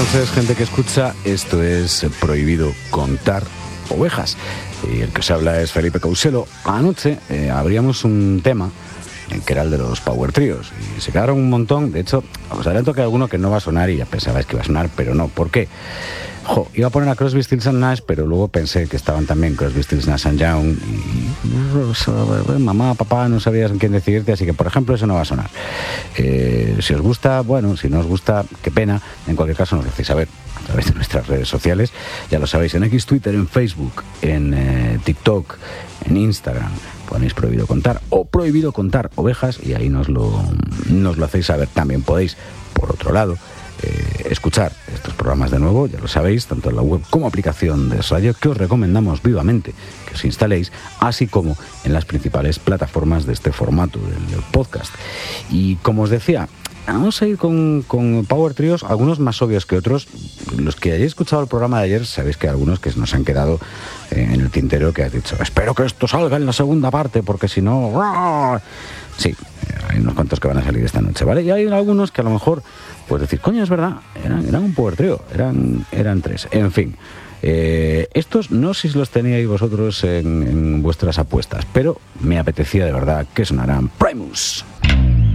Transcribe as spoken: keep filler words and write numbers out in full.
Entonces, gente que escucha, esto es Prohibido Contar Ovejas. Y el que os habla es Felipe Couselo. Anoche eh, abríamos un tema eh, que era el de los Power Tríos. Y se quedaron un montón. De hecho, os adelanto que hay alguno que no va a sonar y ya pensabais que iba a sonar, pero no. ¿Por qué? Jo, iba a poner a Crosby, Stills and Nash, pero luego pensé que estaban también Crosby, Stills, Nash and Young y, y mamá, papá, no sabías en quién decidirte, así que por ejemplo eso no va a sonar. Eh, si os gusta, bueno, si no os gusta, qué pena. En cualquier caso nos lo hacéis saber a través de nuestras redes sociales, ya lo sabéis, en X, Twitter, en Facebook, en eh, TikTok, en Instagram. Ponéis Prohibido Contar o Prohibido Contar Ovejas y ahí nos lo, nos lo hacéis saber. También podéis, por otro lado, Eh, escuchar estos programas de nuevo, ya lo sabéis, tanto en la web como aplicación de radio, que os recomendamos vivamente que os instaléis, así como en las principales plataformas de este formato del, del podcast. Y como os decía, vamos a ir con, con Power Trios, algunos más obvios que otros. Los que hayáis escuchado el programa de ayer, sabéis que hay algunos que nos han quedado eh, en el tintero, que has dicho, espero que esto salga en la segunda parte, porque si no... ¡ruah! Sí, hay unos cuantos que van a salir esta noche, ¿vale? Y hay algunos que a lo mejor, pues decir, coño, es verdad, eran, eran un Power Trio, eran, eran tres, en fin. Eh, estos no sé si los teníais vosotros en, en vuestras apuestas, pero me apetecía de verdad que sonaran Primus.